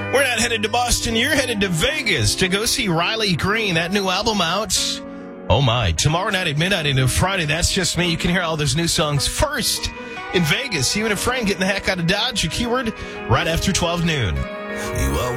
We're not headed to Boston. You're headed to Vegas to go see Riley Green. That new album out. Oh, my. Tomorrow night at midnight into Friday, That's Just Me. You can hear all those new songs first in Vegas. You and a friend getting the heck out of Dodge. Your keyword right after 12 noon. You are